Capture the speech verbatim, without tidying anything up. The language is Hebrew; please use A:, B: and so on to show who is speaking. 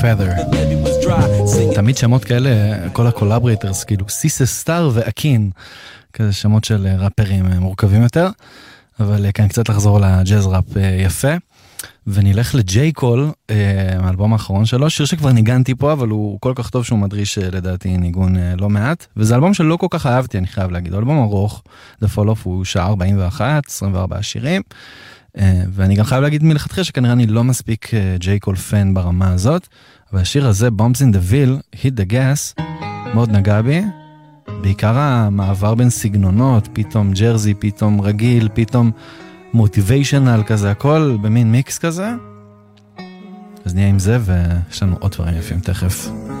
A: Feather. תמיד שמות כאלה, כל הקולאברייטרס, כאילו סיסה סטאר ואקין, כזה שמות של ראפרים מורכבים יותר, אבל כאן קצת לחזור לג'אז ראפ יפה, ונלך לג'יי קול, האלבום האחרון שלו, שיר שכבר ניגנתי פה, אבל הוא כל כך טוב שהוא מדריש לדעתי ניגון לא מעט, וזה אלבום שלא כל כך אהבתי, אני חייב להגיד, אלבום ארוך, The Fall Off הוא שעה ארבעים ואחת, עשרים וארבעה שירים, ואני גם חייב להגיד מלכתחילה שכנראה אני לא מספיק ג'יי קול פן ברמה הזאת, והשיר הזה, Bombs in the Ville, Hit the Gas, מאוד נגע בי, בעיקר המעבר בין סגנונות, פתאום ג'רזי, פתאום רגיל, פתאום מוטיביישנל כזה, הכל במין מיקס כזה. אז נהיה עם זה, ויש לנו עוד דברים יפים תכף.